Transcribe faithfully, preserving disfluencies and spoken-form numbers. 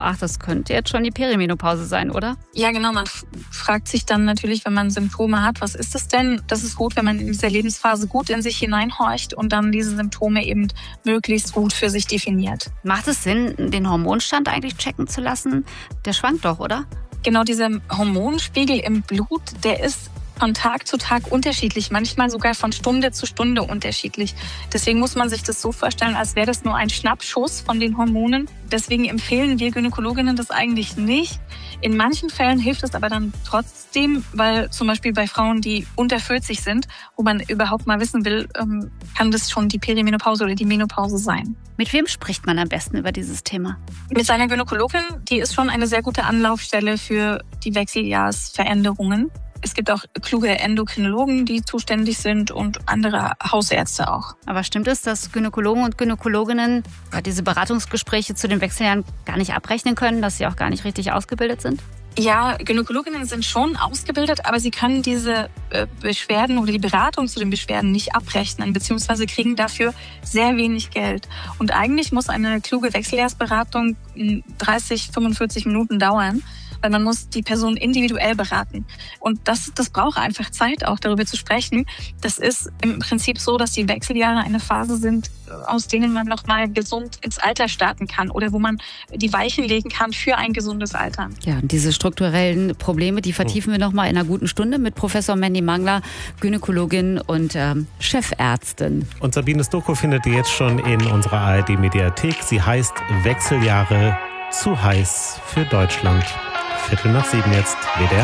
Ach, das könnte jetzt schon die Perimenopause sein, oder? Ja, genau. Man f- fragt sich dann natürlich, wenn man Symptome hat, was ist das denn? Das ist gut, wenn man in dieser Lebensphase gut in sich hineinhorcht und dann diese Symptome eben möglichst gut für sich definiert. Macht es Sinn, den Hormonstand eigentlich checken zu lassen? Der schwankt doch, oder? Genau, dieser Hormonspiegel im Blut, der ist von Tag zu Tag unterschiedlich, manchmal sogar von Stunde zu Stunde unterschiedlich. Deswegen muss man sich das so vorstellen, als wäre das nur ein Schnappschuss von den Hormonen. Deswegen empfehlen wir Gynäkologinnen das eigentlich nicht. In manchen Fällen hilft es aber dann trotzdem, weil zum Beispiel bei Frauen, die unter vierzig sind, wo man überhaupt mal wissen will, kann das schon die Perimenopause oder die Menopause sein. Mit wem spricht man am besten über dieses Thema? Mit seiner Gynäkologin, die ist schon eine sehr gute Anlaufstelle für die Wechseljahrsveränderungen. Es gibt auch kluge Endokrinologen, die zuständig sind und andere Hausärzte auch. Aber stimmt es, dass Gynäkologen und Gynäkologinnen diese Beratungsgespräche zu den Wechseljahren gar nicht abrechnen können, dass sie auch gar nicht richtig ausgebildet sind? Ja, Gynäkologinnen sind schon ausgebildet, aber sie können diese Beschwerden oder die Beratung zu den Beschwerden nicht abrechnen, beziehungsweise kriegen dafür sehr wenig Geld. Und eigentlich muss eine kluge Wechseljahrsberatung dreißig, fünfundvierzig Minuten dauern, weil man muss die Person individuell beraten. Und das, das braucht einfach Zeit, auch darüber zu sprechen. Das ist im Prinzip so, dass die Wechseljahre eine Phase sind, aus denen man nochmal gesund ins Alter starten kann oder wo man die Weichen legen kann für ein gesundes Alter. Ja, und diese strukturellen Probleme, die vertiefen wir nochmal in einer guten Stunde mit Professor Mandy Mangler, Gynäkologin und ähm, Chefärztin. Und Sabines Doku findet ihr jetzt schon in unserer A R D-Mediathek. Sie heißt Wechseljahre zu heiß für Deutschland. Viertel nach sieben jetzt, W D R.